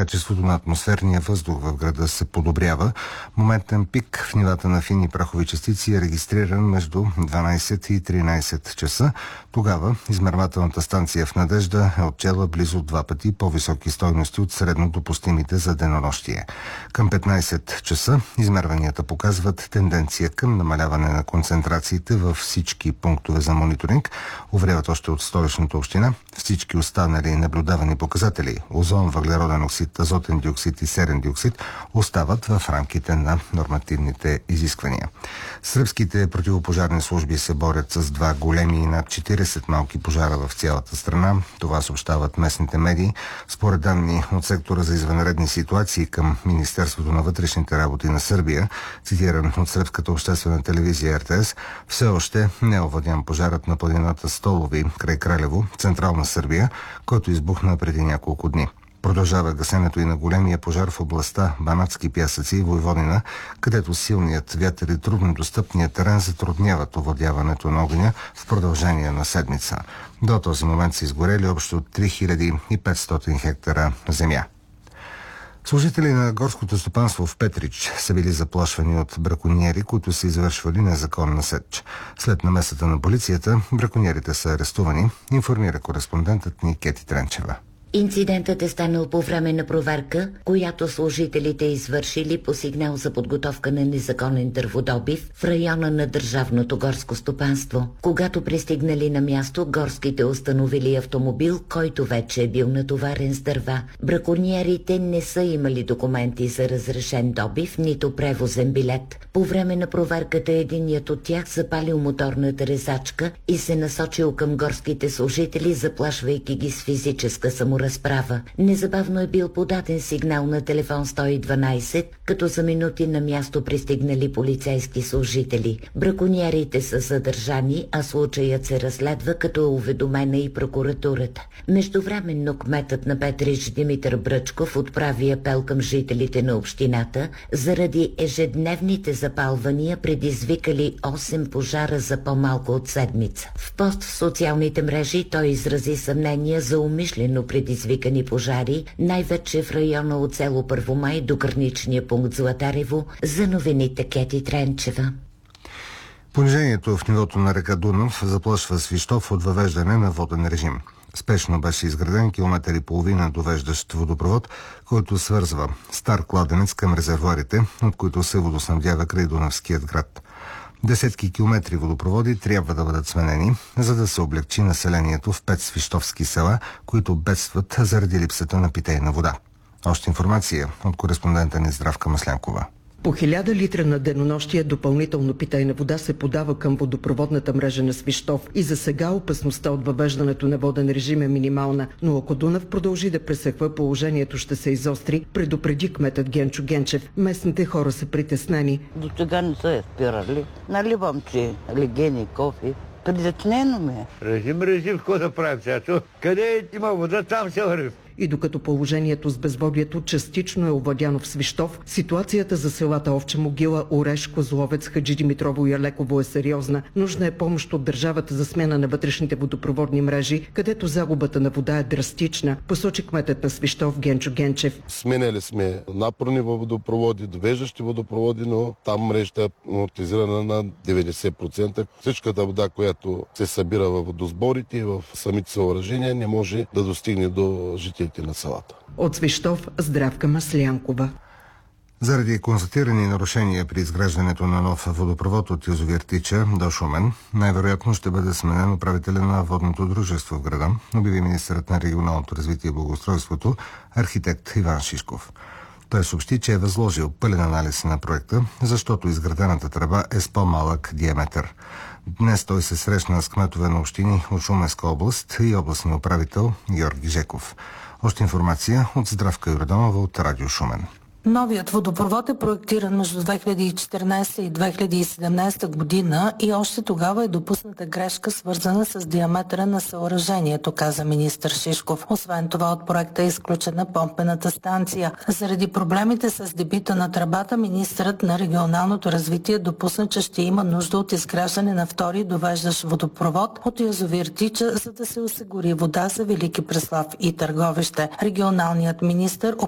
Качеството на атмосферния въздух в града се подобрява. Моментен пик в нивата на фини прахови частици е регистриран между 12 и 13 часа. Тогава измервателната станция в Надежда е отчела близо 2 пъти по-високи стойности от средно допустимите за денонощие. Към 15 часа измерванията показват тенденция към намаляване на концентрациите във всички пунктове за мониторинг. Уверяват още от Столичната община. Всички останали наблюдавани показатели – озон, въглероден оксид, азотен диоксид и серен диоксид – остават в рамките на нормативните изисквания. Сръбските противопожарни служби се борят с 2 големи и над 40 малки пожара в цялата страна. Това съобщават местните медии. Според данни от сектора за извънредни ситуации към Министерството на вътрешните работи на Сърбия, цитиран от сръбската обществена телевизия РТС, все още не е овладян пожарът на планината Столови край Кралево, централна Сърбия, който избухна преди няколко дни. Продължава гасенето и на големия пожар в областта Банатски пясъци и Войводина, където силният вятър и труднодостъпният терен затрудняват овладяването на огъня в продължение на седмица. До този момент са изгорели общо 3500 хектара земя. Служители на горското стопанство в Петрич са били заплашвани от бракониери, които са извършвали незаконна сеч. След намесата на полицията, бракониерите са арестувани, информира кореспондентът ни Кети Тренчева. Инцидентът е станал по време на проверка, която служителите извършили по сигнал за подготовка на незаконен дърводобив в района на Държавното горско стопанство. Когато пристигнали на място, горските установили автомобил, който вече е бил натоварен с дърва. Бракониерите не са имали документи за разрешен добив, нито превозен билет. По време на проверката единият от тях запалил моторната резачка и се насочил към горските служители, заплашвайки ги с физическа саморазправа. Незабавно е бил подаден сигнал на телефон 112, като за минути на място пристигнали полицейски служители. Бракониерите са задържани, а случаят се разследва, като е уведомена и прокуратурата. Междувременно кметът на Петрич Димитър Бръчков отправи апел към жителите на общината заради ежедневните запалвания, предизвикали 8 пожара за по-малко от седмица. В пост в социалните мрежи той изрази съмнения за умишлено предизвикани пожари, най-вече в района от село Първомай до граничния пункт Златарево. За новините Кети Тренчева. Понижението в нивото на река Дунав заплашва Свищов от въвеждане на воден режим. Спешно беше изграден километър и половина довеждащ водопровод, който свързва стар кладенец към резервоарите, от които се водоснабдява край Дунавският град. Десетки километри водопроводи трябва да бъдат сменени, за да се облегчи населението в 5 свищовски села, които бедстват заради липсата на питейна вода. Още информация от кореспондента ни Здравка Маслянкова. По 1000 литра на денонощие допълнително питейна вода се подава към водопроводната мрежа на Свищов и за сега опасността от въвеждането на воден режим е минимална, но ако Дунав продължи да пресъхва, положението ще се изостри, предупреди кметът Генчо Генчев. Местните хора са притеснени. До сега не са спирали. Наливам че легени, кофе. Притеснено ми е. Режим, какво да правим сега? Къде има вода, там се върви. И докато положението с безводието частично е овладяно в Свищов, ситуацията за селата Овча могила, Ореш, Козловец, Хаджи Димитрово и Алеково е сериозна. Нужна е помощ от държавата за смяна на вътрешните водопроводни мрежи, където загубата на вода е драстична, посочи кметът на Свищов Генчо Генчев. Сменяли сме напорни водопроводи, довеждащи водопроводи, но там мрежата е амортизирана на 90%. Всичката вода, която се събира във водосборите и в самите съоръжения, не може да достигне до жителите на селата. От Свищов Здравка Маслянкова. Заради констатирани нарушения при изграждането на нов водопровод от язовир Тича до Шумен, най-вероятно ще бъде сменен управителя на водното дружество в града, обяви министърът на регионалното развитие и благоустройството архитект Иван Шишков. Той съобщи, че е възложил пълен анализ на проекта, защото изградената тръба е с по-малък диаметър. Днес той се срещна с кметове на общини от Шуменска област и областния управител Георги Жеков. Още информация от Здравка Юрданова от Радио Шумен. Новият водопровод е проектиран между 2014 и 2017 година и още тогава е допусната грешка, свързана с диаметъра на съоръжението, каза министър Шишков. Освен това, от проекта е изключена помпената станция. Заради проблемите с дебита на тръбата, министърът на регионалното развитие допусна, че ще има нужда от изграждане на втори довеждащ водопровод от язовир Тича, за да се осигури вода за Велики Преслав и Търговище. Регионалният министър